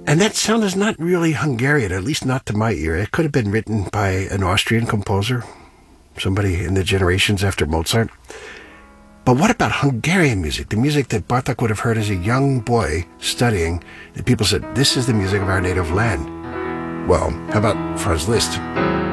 And that sound is not really Hungarian, at least not to my ear. It could have been written by an Austrian composer, somebody in the generations after Mozart. But what about Hungarian music? The music that Bartók would have heard as a young boy studying, that people said, this is the music of our native land. Well, how about Franz Liszt?